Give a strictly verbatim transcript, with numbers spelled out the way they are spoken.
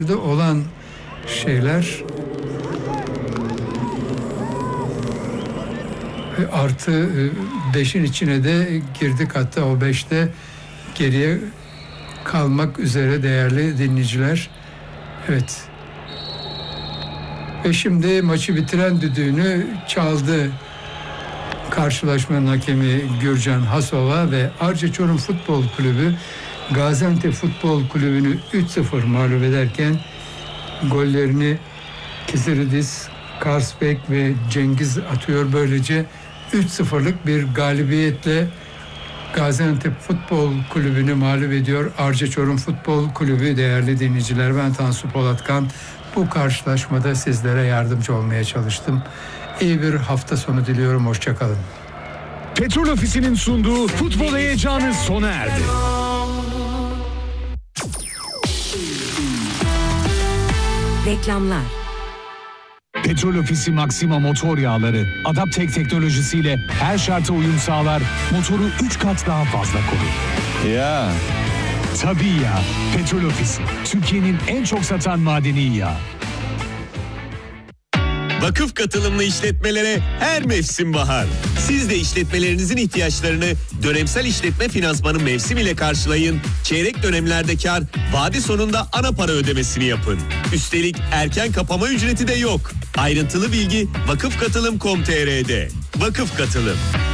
olan şeyler artı beşin içine de girdik, hatta o beşte geriye kalmak üzere değerli dinleyiciler. Evet. Ve şimdi maçı bitiren düdüğünü çaldı karşılaşmanın hakemi Gürcan Hasova ve Arca Çorum Futbol Kulübü Gaziantep Futbol Kulübü'nü üç sıfır mağlup ederken gollerini Kisiridis, Karsbek ve Cengiz atıyor. Böylece üç sıfırlık bir galibiyetle Gaziantep Futbol Kulübü'nü mağlup ediyor Arca Çorum Futbol Kulübü. Değerli dinleyiciler, ben Tansu Polatkan. Bu karşılaşmada sizlere yardımcı olmaya çalıştım. İyi bir hafta sonu diliyorum. Hoşça kalın. Petrol Ofisi'nin sunduğu futbol heyecanı sona erdi. Reklamlar. Petrol Ofisi Maxima motor yağları Adaptek teknolojisiyle her şarta uyum sağlar, motoru üç kat daha fazla korur. Ya. Tabii ya. Petrol Ofisi, Türkiye'nin en çok satan madeni yağı. Vakıf katılımlı işletmelere her mevsim bahar. Siz de işletmelerinizin ihtiyaçlarını dönemsel işletme finansmanı mevsim ile karşılayın. Çeyrek dönemlerde kar, vade sonunda ana para ödemesini yapın. Üstelik erken kapama ücreti de yok. Ayrıntılı bilgi vakıf katılım nokta com nokta tr'de. Vakıf Katılım.